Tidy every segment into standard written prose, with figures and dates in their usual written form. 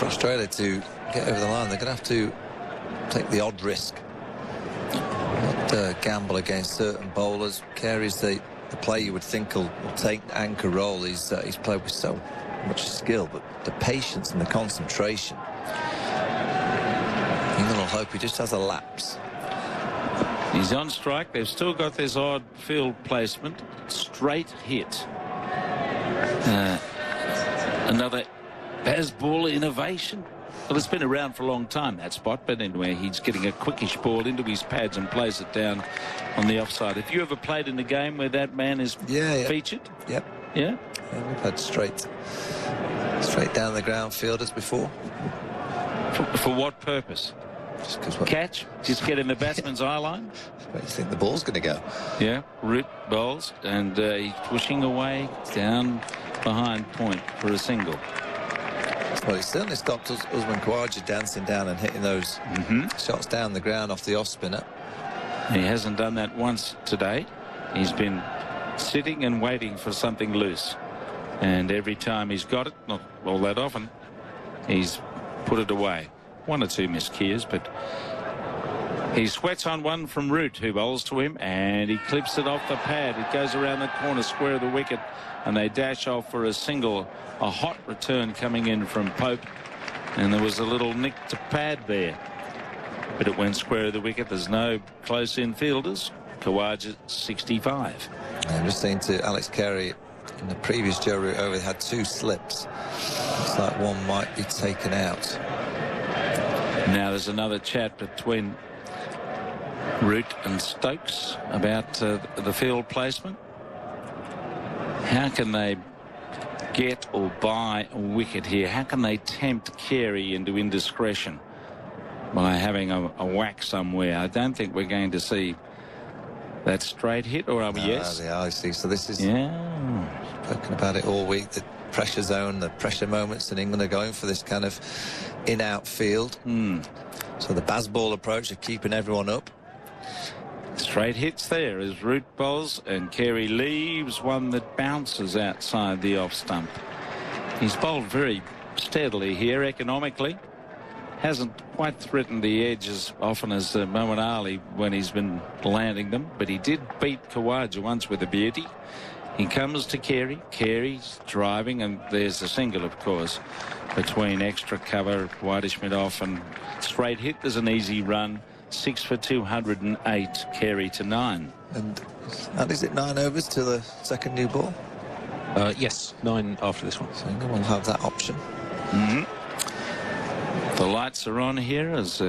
For Australia to get over the line, they're going to have to take the odd risk. Not gamble against certain bowlers. Carey's the player you would think will take anchor role. He's played with so much skill, but the patience and the concentration. England will hope he just has a lapse. He's on strike. They've still got this odd field placement. Straight hit. Another Bazball innovation. Well, it's been around for a long time, that spot, but anyway, he's getting a quickish ball into his pads and plays it down on the offside. Have you ever played in a game where that man is featured? Yep. Yeah? We've had straight down the ground fielders before. For what purpose? Catch? Just get in the batsman's eye line? Where do you think the ball's going to go? Yeah, Root bowls, and he's pushing away down behind point for a single. Well, he certainly stopped Usman Khawaja dancing down and hitting those shots down the ground off the off spinner. He hasn't done that once today. He's been sitting and waiting for something loose. And every time he's got it, not all that often, he's put it away. One or two miscues, but he sweats on one from Root, who bowls to him, and he clips it off the pad. It goes around the corner square of the wicket, and they dash off for a single. A hot return coming in from Pope, and there was a little nick to pad there, but it went square of the wicket. There's no close-in fielders. Khawaja 65. I'm just saying to Alex Carey, in the previous Joe Root over, they had 2 slips. Looks like one might be taken out. Now there's another chat between Root and Stokes about the field placement. How can they get or buy a wicket here? How can they tempt Carey into indiscretion by having a whack somewhere? I don't think we're going to see that straight hit, or are we? Yes. I see. So this is spoken about it all week. The pressure zone, the pressure moments in England are going for this kind of in-out field. So the Bazball approach of keeping everyone up. Straight hits there as Root bowls, and Carey leaves one that bounces outside the off stump. He's bowled very steadily here, economically. Hasn't quite threatened the edge as often as Moeen Ali when he's been landing them, but he did beat Khawaja once with a beauty. He comes to Carey. Carey's driving, and there's the single, of course, between extra cover, Whitey off, and straight hit. There's an easy run. 6 for 208, Carey to 9. And is it 9 overs to the second new ball? Yes, 9 after this one. So England will have that option. The lights are on here as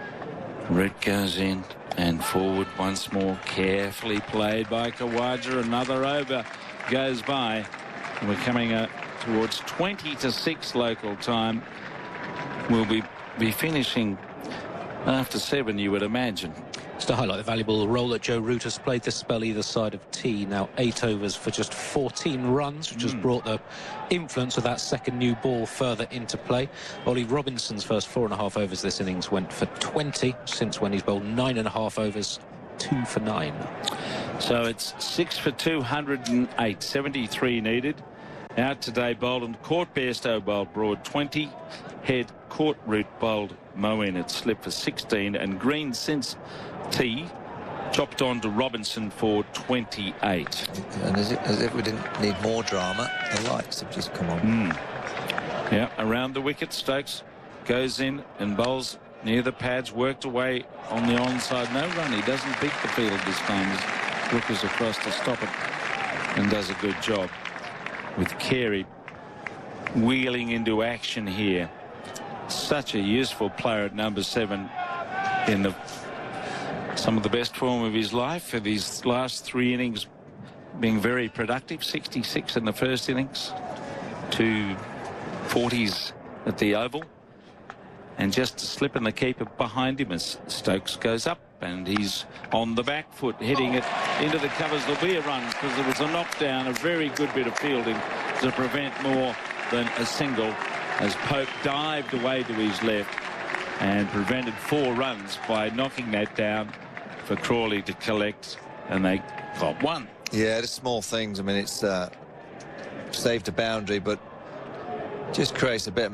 Root goes in and forward once more. Carefully played by Khawaja. Another over goes by. And we're coming towards 20-6 local time. We'll be finishing after 7, you would imagine. Just to highlight the valuable role that Joe Root has played this spell either side of tee. Now 8 overs for just 14 runs, which has brought the influence of that second new ball further into play. Ollie Robinson's first 4.5 overs this innings went for 20, since when he's bowled 9.5 overs, 2 for 9. So it's 6 for 208, 73 needed. Out today, Bolden caught Bairstow bowled Broad 20. Head caught Root bowled Moeen at slip for 16, and Green since tee chopped on to Robinson for 28. And as if we didn't need more drama, the lights have just come on. Yeah, around the wicket, Stokes goes in and bowls near the pads, worked away on the onside. No run. He doesn't beat the field this time as Brook is across to stop it and does a good job, with Carey wheeling into action here. Such a useful player at number 7 in some of the best form of his life, for these last 3 innings being very productive. 66 in the first innings, 2 40s at the Oval, and just a slip in the keeper behind him as Stokes goes up, and he's on the back foot hitting it into the covers. There'll be a run because there was a knockdown, a very good bit of fielding to prevent more than a single, as Pope dived away to his left and prevented 4 runs by knocking that down for Crawley to collect, and they got 1. Yeah, the small things. I mean, it's saved a boundary, but just creates a bit of